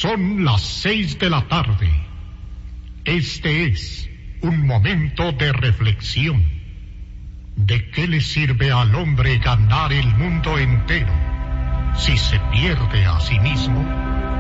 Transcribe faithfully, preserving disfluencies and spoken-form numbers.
Son las seis de la tarde. Este es un momento de reflexión. ¿De qué le sirve al hombre ganar el mundo entero si se pierde a sí mismo?